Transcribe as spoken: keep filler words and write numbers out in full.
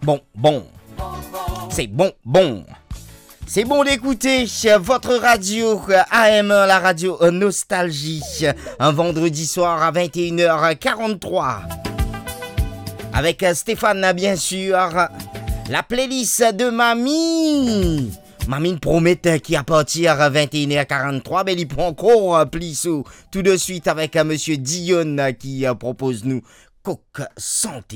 bon, bon. C'est bon, bon. C'est bon d'écouter votre radio A M un, la radio Nostalgie, un vendredi soir à vingt et une heures quarante-trois. Avec Stéphane, bien sûr. La playlist de Mamie. Mamie promet qui à partir à vingt et une heures quarante-trois, mais il prend encore plus tout de suite avec Monsieur Dion qui propose nous Coq Santé.